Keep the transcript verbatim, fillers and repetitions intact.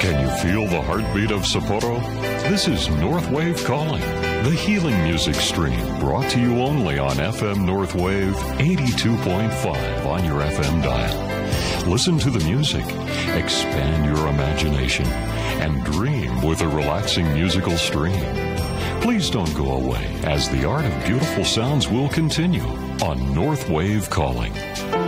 Can you feel the heartbeat of Sapporo? This is Northwave calling, the healing music stream brought to you only on F M Northwave eighty-two point five on your F M dial. Listen to the music, expand your imagination, and dream with a relaxing musical stream. Please don't go away, as the art of beautiful sounds will continue on Northwave Calling.